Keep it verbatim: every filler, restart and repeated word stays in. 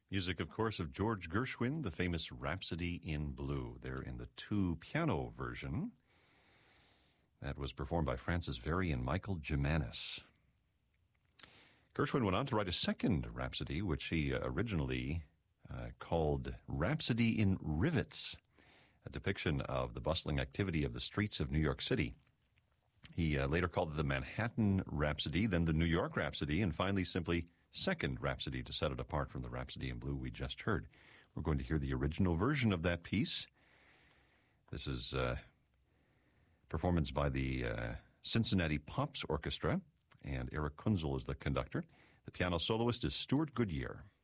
Music, of course, of George Gershwin, the famous Rhapsody in Blue. They're in the two-piano version. That was performed by Francis Very and Michael Gimanis. Gershwin went on to write a second Rhapsody, which he uh, originally uh, called Rhapsody in Rivets, a depiction of the bustling activity of the streets of New York City. He uh, later called it the Manhattan Rhapsody, then the New York Rhapsody, and finally simply Second Rhapsody to set it apart from the Rhapsody in Blue we just heard. We're going to hear the original version of that piece. This is a uh, performance by the uh, Cincinnati Pops Orchestra, and Eric Kunzel is the conductor. The piano soloist is Stuart Goodyear.